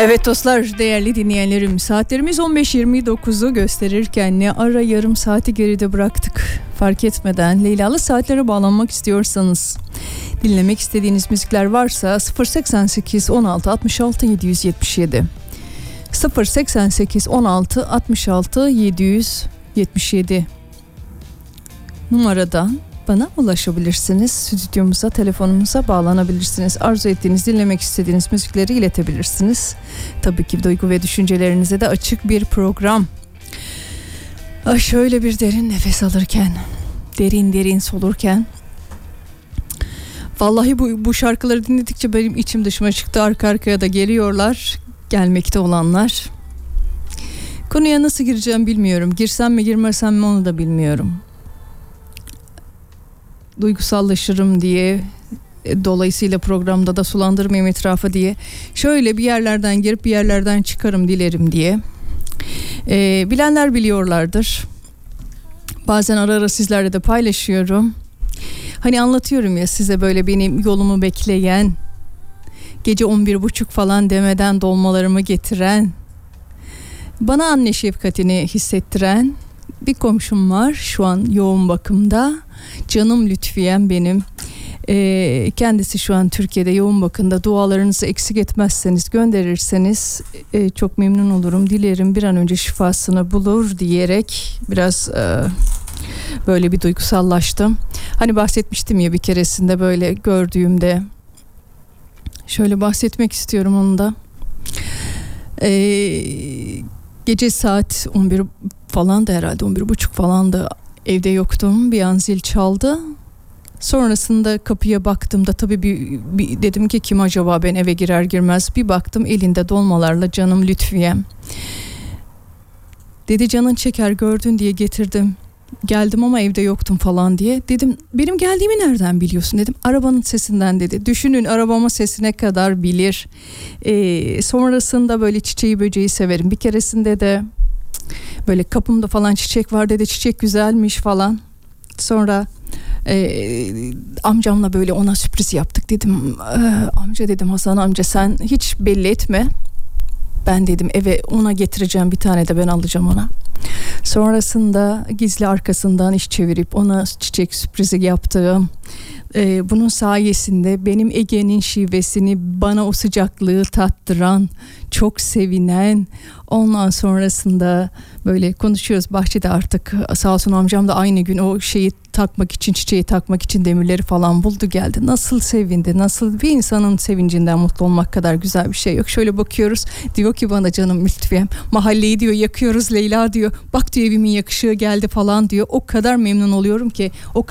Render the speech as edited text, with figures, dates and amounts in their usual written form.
Evet dostlar, değerli dinleyenlerim, saatlerimiz 15.29'u gösterirken ne ara yarım saati geride bıraktık fark etmeden. Leylalı saatlere bağlanmak istiyorsanız, dinlemek istediğiniz müzikler varsa 088 16 66 777 088 16 66 777 numaradan bana ulaşabilirsiniz. Stüdyomuza, telefonumuza bağlanabilirsiniz. Arzu ettiğiniz, dinlemek istediğiniz müzikleri iletebilirsiniz. Tabii ki duygu ve düşüncelerinize de açık bir program. Şöyle bir derin nefes alırken, derin derin solurken, vallahi bu şarkıları dinledikçe benim içim dışıma çıktı. Arka arkaya da geliyorlar, gelmekte olanlar. Konuya nasıl gireceğim bilmiyorum. Girsem mi girmesem mi onu da bilmiyorum. Duygusallaşırım diye, dolayısıyla programda da sulandırmayayım etrafı diye, şöyle bir yerlerden girip bir yerlerden çıkarım dilerim diye. Bilenler biliyorlardır. Bazen ara ara sizlerle de paylaşıyorum. Hani anlatıyorum ya size, böyle benim yolumu bekleyen, gece 11.30 falan demeden dolmalarımı getiren, bana anne şefkatini hissettiren bir komşum var şu an yoğun bakımda. Canım Lütfiyem benim. Kendisi şu an Türkiye'de yoğun bakımda. Dualarınızı eksik etmezseniz, gönderirseniz çok memnun olurum. Dilerim bir an önce şifasını bulur diyerek biraz böyle bir duygusallaştım. Hani bahsetmiştim ya bir keresinde, böyle gördüğümde. Şöyle bahsetmek istiyorum onu da. Gece saat 11 falan da herhalde, 11.30 falan da, evde yoktum. Bir an zil çaldı. Sonrasında kapıya baktığımda tabii bir dedim ki kim acaba, ben eve girer girmez bir baktım elinde dolmalarla canım Lütfiyem. Dedi canın çeker gördün diye getirdim. Geldim ama evde yoktum falan diye. Dedim benim geldiğimi nereden biliyorsun dedim. Arabanın sesinden dedi. Düşünün, arabama sesine kadar bilir. Sonrasında böyle çiçeği böceği severim. Bir keresinde de böyle kapımda falan çiçek var dedi. Çiçek güzelmiş falan. Sonra amcamla böyle ona sürpriz yaptık. Dedim amca dedim, Hasan amca sen hiç belli etme. Ben dedim eve ona getireceğim, bir tane de ben alacağım ona. Sonrasında gizli arkasından iş çevirip ona çiçek sürprizi yaptım. Bunun sayesinde benim Ege'nin şivesini, bana o sıcaklığı tattıran, çok sevinen, ondan sonrasında böyle konuşuyoruz bahçede artık, sağ olsun amcam da aynı gün o şeyi takmak için, çiçeği takmak için demirleri falan buldu geldi. Nasıl sevindi, nasıl, bir insanın sevincinden mutlu olmak kadar güzel bir şey yok. Şöyle bakıyoruz, diyor ki bana canım Lütfiyem, mahalleyi diyor yakıyoruz Leyla diyor, bak diyor evimin yakışığı geldi falan diyor. O kadar memnun oluyorum ki, o